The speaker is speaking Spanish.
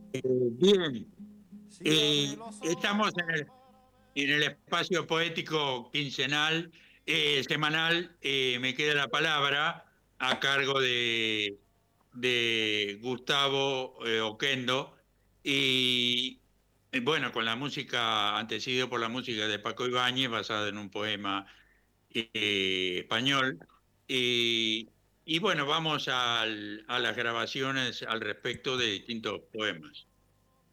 Bien, Si abres los estamos ojos. en el espacio poético quincenal, semanal. Me queda la palabra a cargo de Gustavo Oquendo y bueno, con la música, antecedido por la música de Paco Ibáñez, basada en un poema español. Y, y bueno, vamos a las grabaciones al respecto de distintos poemas.